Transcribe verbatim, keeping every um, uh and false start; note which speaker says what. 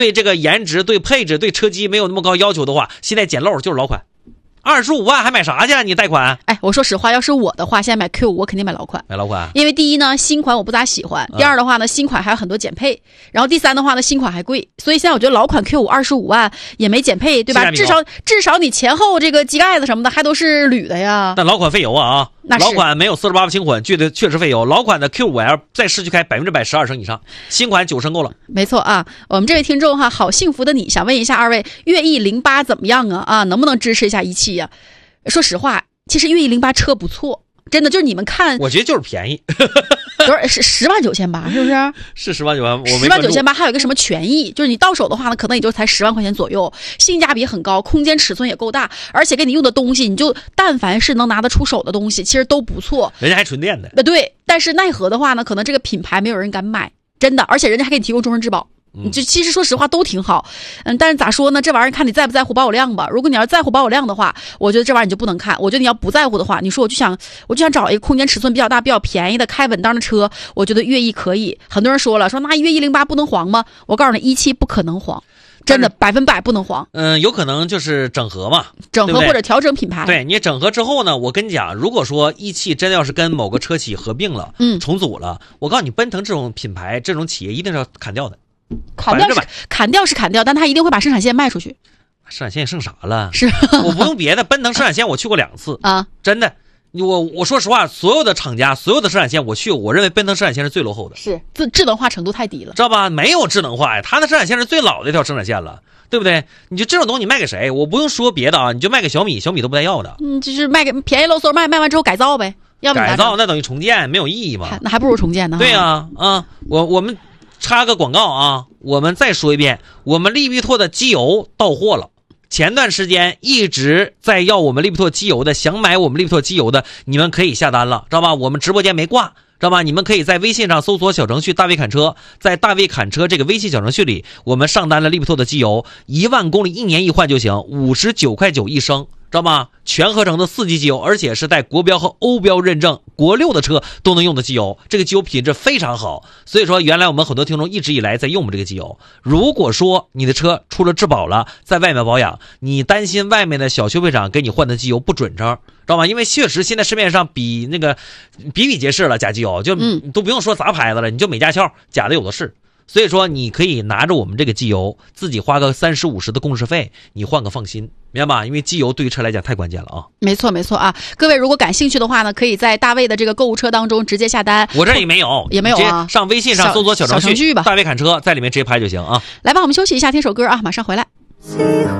Speaker 1: 对这个颜值、对配置、对车机没有那么高要求的话，现在捡漏就是老款。二十五万还买啥去？你贷款？
Speaker 2: 哎，我说实话，要是我的话，现在买 Q 五我肯定买老款。
Speaker 1: 买老款，
Speaker 2: 因为第一呢，新款我不咋喜欢；第二的话呢，新款还有很多减配；然后第三的话呢，新款还贵。所以现在我觉得老款 Q 五二十五万也没减配，对吧？至少至少你前后这个机盖子什么的还都是铝的呀。
Speaker 1: 但老款费油啊啊！老款没有四十八伏轻混，确实确实费油。老款的 Q 五 L 在市区开百分之百十二升以上，新款九升够了。
Speaker 2: 没错啊，我们这位听众哈，好幸福的你，想问一下二位，悦翼零八怎么样啊？啊，能不能支持一下一汽呀？说实话，其实悦翼零八车不错，真的就是你们看，
Speaker 1: 我觉得就是便宜，
Speaker 2: 多少是十万九千八，是不是？
Speaker 1: 是十万九千，我
Speaker 2: 十万九千八，还有一个什么权益，就是你到手的话呢，可能也就才十万块钱左右，性价比很高，空间尺寸也够大，而且给你用的东西，你就但凡是能拿得出手的东西，其实都不错。
Speaker 1: 人家还纯电的，
Speaker 2: 呃，对，但是奈何的话呢，可能这个品牌没有人敢买，真的，而且人家还给你提供终身质保。你就其实说实话都挺好，嗯，但是咋说呢？这玩意儿看你在不在乎保有量吧。如果你要在乎保有量的话，我觉得这玩意儿你就不能看。我觉得你要不在乎的话，你说我就想我就想找一个空间尺寸比较大、比较便宜的开稳当的车，我觉得悦翼可以。很多人说了，说那悦翼零八不能黄吗？我告诉你，一汽不可能黄。真的百分百不能黄，
Speaker 1: 嗯，有可能就是整合嘛，
Speaker 2: 整合或者调整品牌。
Speaker 1: 对，你整合之后呢，我跟你讲，如果说一汽真的要是跟某个车企合并了，嗯，重组了，我告诉你，奔腾这种品牌、这种企业一定是要砍掉的。
Speaker 2: 砍掉是砍掉是砍掉，但他一定会把生产线卖出去。
Speaker 1: 生产线剩啥了？
Speaker 2: 是
Speaker 1: 我不用别的，奔腾生产线我去过两次啊，真的。我我说实话，所有的厂家、所有的生产线我去，我认为奔腾生产线是最落后的，
Speaker 2: 是智智能化程度太低了，
Speaker 1: 知道吧？没有智能化呀，它的生产线是最老的一条生产线了，对不对？你就这种东西你卖给谁？我不用说别的啊，你就卖给小米，小米都不带要的。
Speaker 2: 嗯，就是卖给便宜漏搜卖，卖完之后改造呗，要不
Speaker 1: 改造那等于重建，没有意义嘛？
Speaker 2: 那还不如重建呢。
Speaker 1: 对啊，啊，我我们。插个广告啊，我们再说一遍，我们利比拓的机油到货了。前段时间一直在要我们利比拓机油的，想买我们利比拓机油的，你们可以下单了，知道吧？我们直播间没挂，知道吧？你们可以在微信上搜索小程序大卫侃车，在大卫侃车这个微信小程序里，我们上单了利比拓的机油，一万公里一年一换就行，五十九块九一升。知道吗？全合成的四级机油，而且是带国标和欧标认证，国六的车都能用的机油，这个机油品质非常好。所以说，原来我们很多听众一直以来在用我们这个机油。如果说你的车出了质保了，在外面保养，你担心外面的小修配厂给你换的机油不准成，知道吗？因为确实现在市面上比那个比比皆是了，假机油就都不用说啥牌子了，你就美加壳假的有的是。所以说你可以拿着我们这个机油，自己花个三十五十的工时费，你换个放心，明白吧？因为机油对于车来讲太关键了啊。
Speaker 2: 没错没错啊，各位如果感兴趣的话呢，可以在大卫的这个购物车当中直接下单。
Speaker 1: 我这也没有，
Speaker 2: 也没有啊。
Speaker 1: 上微信上搜索小程序，
Speaker 2: 小程序吧，
Speaker 1: 大卫侃车，在里面直接拍就行啊。
Speaker 2: 来吧，我们休息一下，听首歌啊，马上回来。